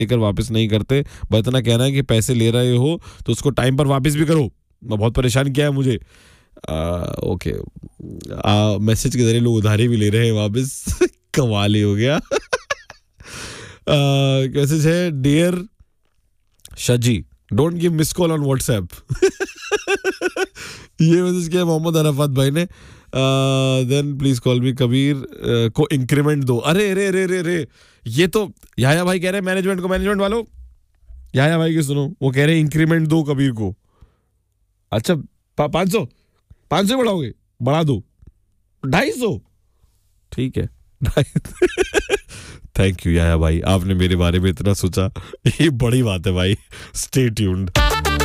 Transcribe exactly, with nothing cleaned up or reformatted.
लेकर वापस नहीं करते, बस इतना कहना है कि पैसे ले रहे हो तो उसको टाइम पर वापस भी करो। मैं बहुत परेशान किया है मुझे। आ, ओके आ, मैसेज के जरिए लोग उधारी भी ले रहे हैं वापस। कमाल ही हो गया। मैसेज है, dear शजी, don't give miss call on WhatsApp. ये मैसेज किया मोहम्मद अराफात भाई ने। Then please call me Kabir uh, को इंक्रीमेंट दो। अरे अरे अरे अरे अरे ये तो याया भाई कह रहे हैं मैनेजमेंट को, मैनेजमेंट वालों याया भाई की सुनो, वो कह रहे हैं इंक्रीमेंट दो कबीर को। अच्छा पाँच सौ पाँच सौ बढ़ाओगे, बढ़ा दो ढाई सौ, ठीक है। थैंक यू याया भाई, आपने मेरे बारे में इतना सोचा, ये बड़ी बात है भाई। Stay tuned.